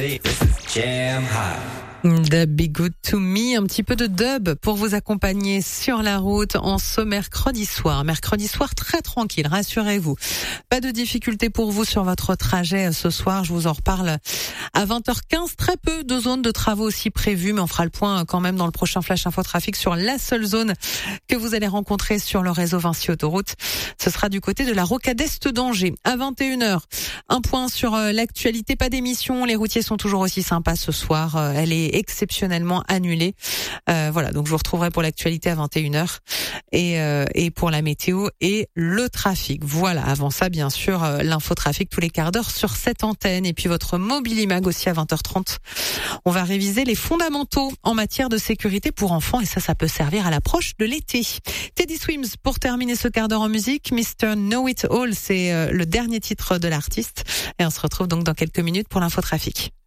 The Be Good To Me, un petit peu de dub pour vous accompagner sur la route en ce mercredi soir. Mercredi soir très tranquille, rassurez-vous. Pas de difficultés pour vous sur votre trajet ce soir, je vous en reparle à 20h15. Très peu de zones de travaux aussi prévues, mais on fera le point quand même dans le prochain Flash Info Trafic sur la seule zone que vous allez rencontrer sur le réseau Vinci Autoroute. Ce sera du côté de la rocade est d'Angers à 21h. Un point sur l'actualité, pas d'émission, les routiers sont toujours aussi sympas ce soir, elle est exceptionnellement annulée. Voilà, donc je vous retrouverai pour l'actualité à 21h et pour la météo et le trafic. Voilà, avant ça bien sûr l'infotrafic tous les quarts d'heure sur cette antenne et puis votre Mobilimag aussi à 20h30. On va réviser les fondamentaux en matière de sécurité pour enfants et ça peut servir à l'approche de l'été. Teddy Swims pour terminer ce quart d'heure en musique, Mr. Know It All, c'est le dernier titre de l'artiste et on se retrouve donc dans quelques minutes pour l'infotrafic.